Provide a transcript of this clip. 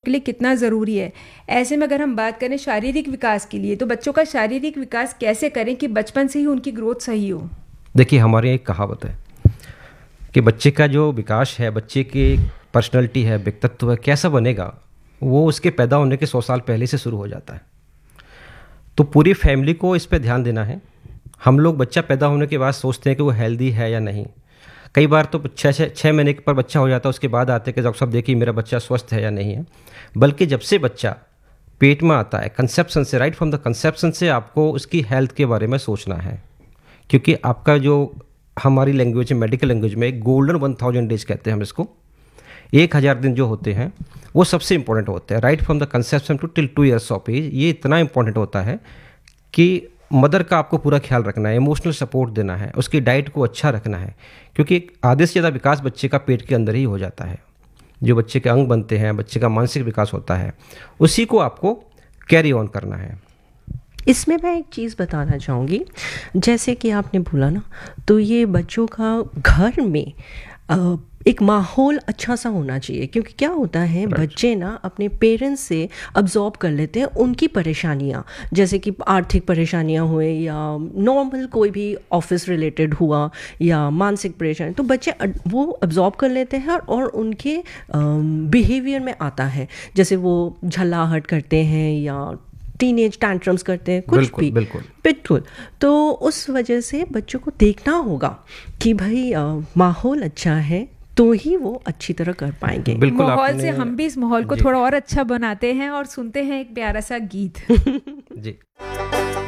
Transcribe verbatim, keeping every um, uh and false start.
के लिए कितना ज़रूरी है। ऐसे में अगर हम बात करें शारीरिक विकास के लिए, तो बच्चों का शारीरिक विकास कैसे करें कि बचपन से ही उनकी ग्रोथ सही हो? देखिए, हमारे यहाँ एक कहावत है कि बच्चे का जो विकास है, बच्चे की पर्सनैलिटी है, व्यक्तित्व है, कैसा बनेगा, वो उसके पैदा होने के सौ साल पहले से शुरू हो जाता है। तो पूरी फैमिली को इस पर ध्यान देना है। हम लोग बच्चा पैदा होने के बाद सोचते हैं कि वो हेल्दी है या नहीं। कई बार तो छः छः छः महीने पर बच्चा हो जाता है, उसके बाद आते हैं कि डॉक्टर साहब देखिए मेरा बच्चा स्वस्थ है या नहीं है। बल्कि जब से बच्चा पेट में आता है, कंसेप्शन से, राइट फ्रॉम द कंसेप्शन से आपको उसकी हेल्थ के बारे में सोचना है। क्योंकि आपका जो हमारी लैंग्वेज में, मेडिकल लैंग्वेज में गोल्डन वन थाउजेंड डेज कहते हैं हम इसको, एक हज़ार दिन जो होते हैं वो सबसे इंपॉर्टेंट होते हैं, right from the conception to till two years of as. ये इतना इंपॉर्टेंट होता है कि मदर का आपको पूरा ख्याल रखना है, इमोशनल सपोर्ट देना है, उसकी डाइट को अच्छा रखना है। क्योंकि आधे से ज़्यादा विकास बच्चे का पेट के अंदर ही हो जाता है। जो बच्चे के अंग बनते हैं, बच्चे का मानसिक विकास होता है, उसी को आपको कैरी ऑन करना है। इसमें मैं एक चीज़ बताना चाहूँगी, जैसे कि आपने बोला ना, तो ये बच्चों का घर में आ, एक माहौल अच्छा सा होना चाहिए। क्योंकि क्या होता है, right. बच्चे ना अपने पेरेंट्स से अब्जॉर्ब कर लेते हैं उनकी परेशानियाँ, जैसे कि आर्थिक परेशानियाँ हुए या नॉर्मल कोई भी ऑफिस रिलेटेड हुआ या मानसिक परेशानी, तो बच्चे वो अब्जॉर्ब कर लेते हैं और उनके बिहेवियर में आता है। जैसे वो झल्लाहट करते हैं या टीनेज टैंट्रम्स करते हैं, कुछ बिल्कुल, भी बिल्कुल बिल्कुल। तो उस वजह से बच्चों को देखना होगा कि भाई माहौल अच्छा है तो ही वो अच्छी तरह कर पाएंगे। माहौल से हम भी इस माहौल को थोड़ा और अच्छा बनाते हैं और सुनते हैं एक प्यारा सा गीत। जी।